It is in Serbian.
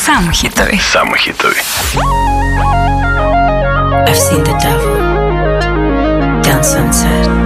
Samo hitovi. Samo hitovi. I've seen the devil down Sunset.